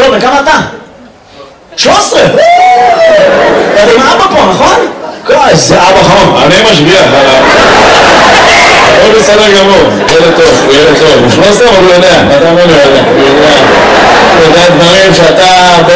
גדול, וכמה אתה? 13! אתה עם אבא פה, נכון? איזה אבא חום, אני משגיח עליו. הוא בסדר גמור, ילד טוב, הוא ילד טוב. הוא 13 אבל הוא יודע, אתה אומר לי, הוא יודע דברים שאתה...